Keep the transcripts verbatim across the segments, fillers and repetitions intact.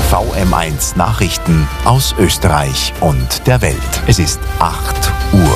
V M eins Nachrichten aus Österreich und der Welt. Es ist acht Uhr.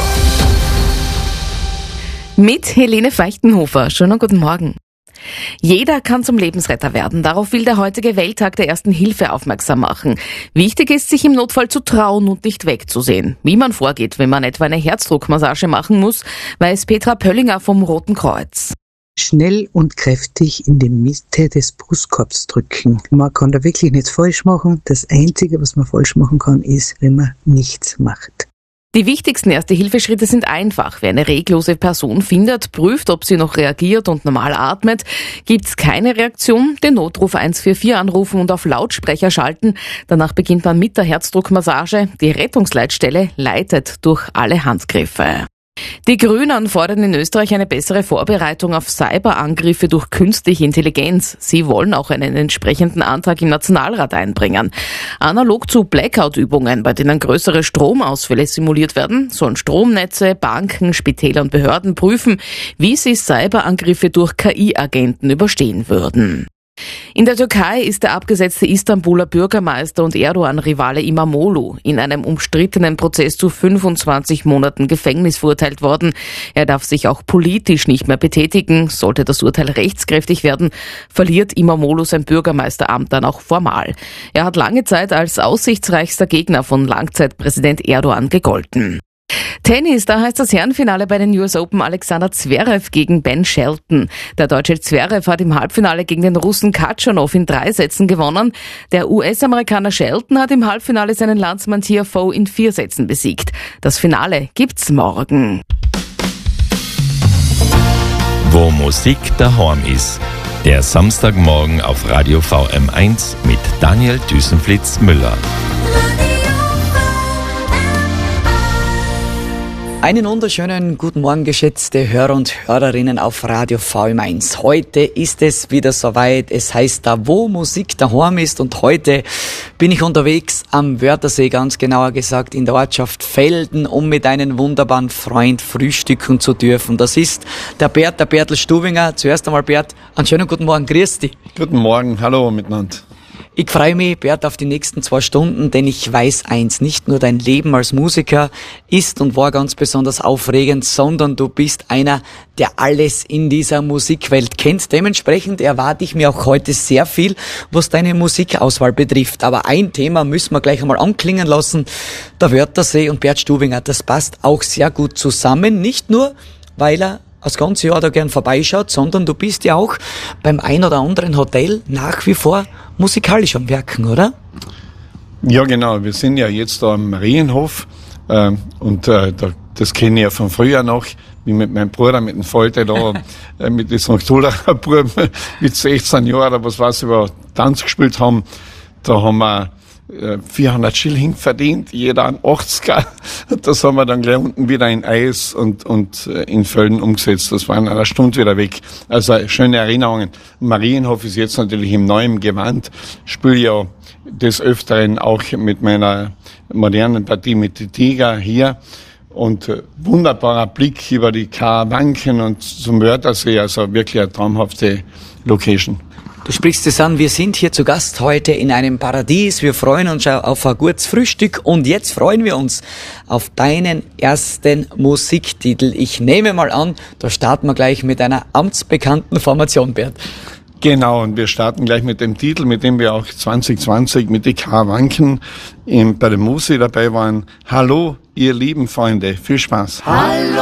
Mit Helene Feichtenhofer. Schönen guten Morgen. Jeder kann zum Lebensretter werden. Darauf will der heutige Welttag der Ersten Hilfe aufmerksam machen. Wichtig ist, sich im Notfall zu trauen und nicht wegzusehen. Wie man vorgeht, wenn man etwa eine Herzdruckmassage machen muss, weiß Petra Pöllinger vom Roten Kreuz. Schnell und kräftig in die Mitte des Brustkorbs drücken. Man kann da wirklich nichts falsch machen. Das Einzige, was man falsch machen kann, ist, wenn man nichts macht. Die wichtigsten Erste-Hilfe-Schritte sind einfach. Wer eine reglose Person findet, prüft, ob sie noch reagiert und normal atmet. Gibt's keine Reaktion, den Notruf eins vier vier anrufen und auf Lautsprecher schalten. Danach beginnt man mit der Herzdruckmassage. Die Rettungsleitstelle leitet durch alle Handgriffe. Die Grünen fordern in Österreich eine bessere Vorbereitung auf Cyberangriffe durch künstliche Intelligenz. Sie wollen auch einen entsprechenden Antrag im Nationalrat einbringen. Analog zu Blackout-Übungen, bei denen größere Stromausfälle simuliert werden, sollen Stromnetze, Banken, Spitäler und Behörden prüfen, wie sie Cyberangriffe durch K I-Agenten überstehen würden. In der Türkei ist der abgesetzte Istanbuler Bürgermeister und Erdogan-Rivale İmamoğlu in einem umstrittenen Prozess zu fünfundzwanzig Monaten Gefängnis verurteilt worden. Er darf sich auch politisch nicht mehr betätigen. Sollte das Urteil rechtskräftig werden, verliert İmamoğlu sein Bürgermeisteramt dann auch formal. Er hat lange Zeit als aussichtsreichster Gegner von Langzeitpräsident Erdogan gegolten. Tennis, da heißt das Herrenfinale bei den U S Open Alexander Zverev gegen Ben Shelton. Der deutsche Zverev hat im Halbfinale gegen den Russen Khachanov in drei Sätzen gewonnen. Der U S-Amerikaner Shelton hat im Halbfinale seinen Landsmann Tiafoe in vier Sätzen besiegt. Das Finale gibt's morgen. Wo Musik daheim ist. Der Samstagmorgen auf Radio V M eins mit Daniel Düsenflitz-Müller. Einen wunderschönen guten Morgen, geschätzte Hörer und Hörerinnen auf Radio V M eins. Heute ist es wieder soweit. Es heißt da, wo Musik daheim ist. Und heute bin ich unterwegs am Wörthersee, ganz genauer gesagt in der Ortschaft Velden, um mit einem wunderbaren Freund frühstücken zu dürfen. Das ist der Bert, der Bertel Stubinger. Zuerst einmal, Bert, einen schönen guten Morgen. Grüß dich. Guten Morgen, hallo miteinander. Ich freue mich, Bert, auf die nächsten zwei Stunden, denn ich weiß eins, nicht nur dein Leben als Musiker ist und war ganz besonders aufregend, sondern du bist einer, der alles in dieser Musikwelt kennt. Dementsprechend erwarte ich mir auch heute sehr viel, was deine Musikauswahl betrifft. Aber ein Thema müssen wir gleich einmal anklingen lassen. Der Wörthersee und Bert Stubinger, das passt auch sehr gut zusammen. Nicht nur, weil er das ganze Jahr da gern vorbeischaut, sondern du bist ja auch beim ein oder anderen Hotel nach wie vor musikalisch am Werken, oder? Ja, genau. Wir sind ja jetzt da am Marienhof äh, und äh, da, das kenne ich ja von früher noch, wie mit meinem Bruder, mit dem Falte da, äh, mit den Sankt Buben mit sechzehn Jahren, oder was weiß ich, über Tanz gespielt haben. Da haben wir vierhundert Schilling verdient, jeder ein achtziger. Das haben wir dann gleich unten wieder in Eis und, und in Völden umgesetzt. Das war in einer Stunde wieder weg. Also schöne Erinnerungen. Marienhof ist jetzt natürlich im neuen Gewand. Spiele ja des Öfteren auch mit meiner modernen Partie mit die Tiger hier. Und wunderbarer Blick über die Karawanken und zum Wörthersee. Also wirklich eine traumhafte Location. Du sprichst es an, wir sind hier zu Gast heute in einem Paradies. Wir freuen uns auf ein gutes Frühstück und jetzt freuen wir uns auf deinen ersten Musiktitel. Ich nehme mal an, da starten wir gleich mit einer amtsbekannten Formation, Bert. Genau, und wir starten gleich mit dem Titel, mit dem wir auch zwanzig zwanzig mit die Karawanken bei der Musi dabei waren. Hallo, ihr lieben Freunde, viel Spaß. Hallo.